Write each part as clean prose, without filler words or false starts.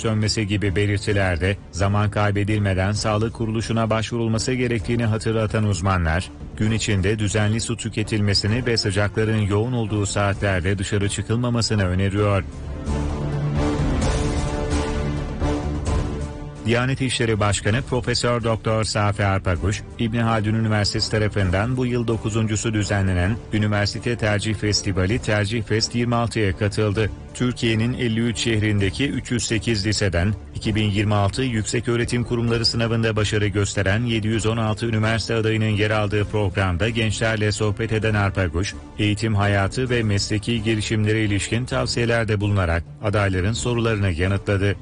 ters dönmesi gibi belirtilerde zaman kaybedilmeden sağlık kuruluşuna başvurulması gerektiğini hatırlatan uzmanlar, gün içinde düzenli su tüketilmesini ve sıcakların yoğun olduğu saatlerde dışarı çıkılmamasını öneriyor. Diyanet İşleri Başkanı Profesör Doktor Safi Arpakuş, İbn Haldun Üniversitesi tarafından bu yıl 9.'su düzenlenen Üniversite Tercih Festivali Tercih Fest 26'ya katıldı. Türkiye'nin 53 şehrindeki 308 liseden 2026 Yükseköğretim Kurumları sınavında başarı gösteren 716 üniversite adayının yer aldığı programda gençlerle sohbet eden Arpakuş, eğitim hayatı ve mesleki gelişimlere ilişkin tavsiyelerde bulunarak adayların sorularını yanıtladı.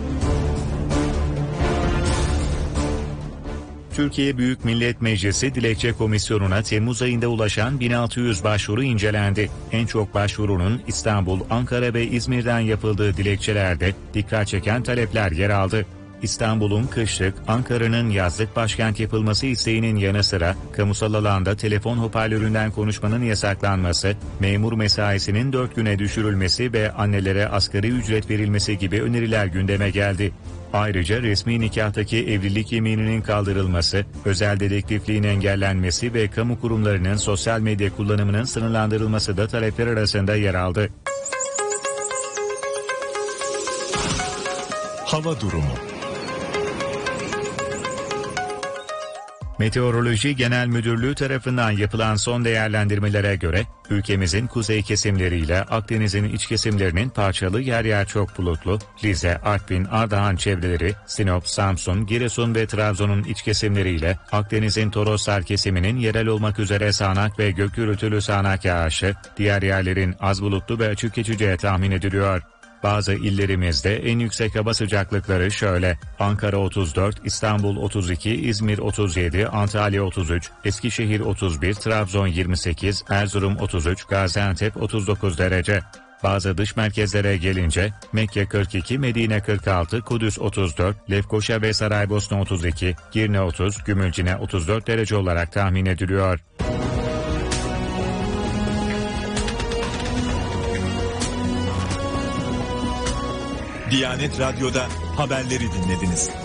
Türkiye Büyük Millet Meclisi Dilekçe Komisyonu'na Temmuz ayında ulaşan 1600 başvuru incelendi. En çok başvurunun İstanbul, Ankara ve İzmir'den yapıldığı dilekçelerde dikkat çeken talepler yer aldı. İstanbul'un kışlık, Ankara'nın yazlık başkent yapılması isteğinin yanı sıra kamusal alanda telefon hoparlöründen konuşmanın yasaklanması, memur mesaisinin 4 güne düşürülmesi ve annelere asgari ücret verilmesi gibi öneriler gündeme geldi. Ayrıca resmi nikahtaki evlilik yemininin kaldırılması, özel dedektifliğin engellenmesi ve kamu kurumlarının sosyal medya kullanımının sınırlandırılması da talepler arasında yer aldı. Hava durumu. Meteoroloji Genel Müdürlüğü tarafından yapılan son değerlendirmelere göre ülkemizin kuzey kesimleriyle Akdeniz'in iç kesimlerinin parçalı yer yer çok bulutlu, Rize, Artvin, Ardahan çevreleri, Sinop, Samsun, Giresun ve Trabzon'un iç kesimleriyle Akdeniz'in Toroslar kesiminin yerel olmak üzere sağanak ve gök gürültülü sağanak yağışı, diğer yerlerin az bulutlu ve açık geçeceği tahmin ediliyor. Bazı illerimizde en yüksek hava sıcaklıkları şöyle: Ankara 34, İstanbul 32, İzmir 37, Antalya 33, Eskişehir 31, Trabzon 28, Erzurum 33, Gaziantep 39 derece. Bazı dış merkezlere gelince Mekke 42, Medine 46, Kudüs 34, Lefkoşa ve Saraybosna 32, Girne 30, Gümülcine 34 derece olarak tahmin ediliyor. Diyanet Radyo'da haberleri dinlediniz.